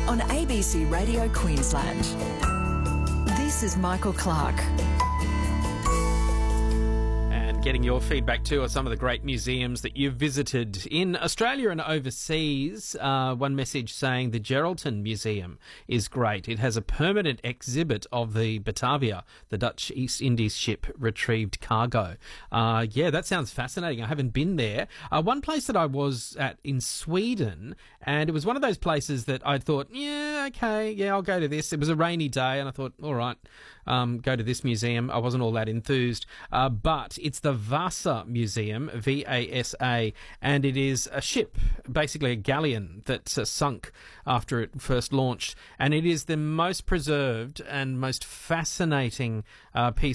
on ABC Radio Queensland. This is Michael Clark. And getting your feedback too on some of the great museums that you've visited in Australia and overseas. One message saying the Geraldton Museum is great. It has a permanent exhibit of the Batavia, the Dutch East Indies ship retrieved cargo. Yeah, that sounds fascinating. I haven't been there. One place that I was at in Sweden, and it was one of those places that I thought, yeah, okay, yeah, I'll go to this. It was a rainy day, and I thought, all right, go to this museum. I wasn't all that enthused, but it's the Vasa Museum, Vasa, and it is a ship, basically a galleon that sunk after it first launched, and it is the most preserved and most fascinating piece